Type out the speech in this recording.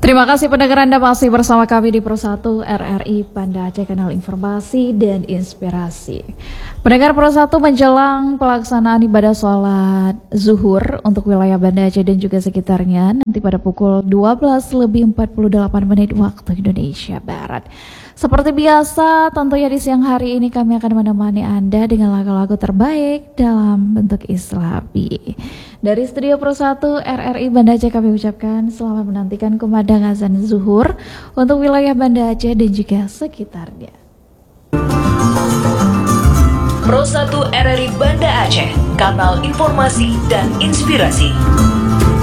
Terima kasih pendengar Anda masih bersama kami di Pro 1 RRI Banda Aceh, kanal informasi dan inspirasi. Pendengar Pro 1, menjelang pelaksanaan ibadah sholat zuhur untuk wilayah Banda Aceh dan juga sekitarnya nanti pada pukul 12:48 waktu Indonesia Barat. Seperti biasa, tentunya di siang hari ini kami akan menemani Anda dengan lagu-lagu terbaik dalam bentuk Islami. Dari Studio Pro 1 RRI Banda Aceh kami ucapkan selamat menantikan kumandang azan zuhur untuk wilayah Banda Aceh dan juga sekitarnya. Pro 1 RRI Banda Aceh, kanal informasi dan inspirasi.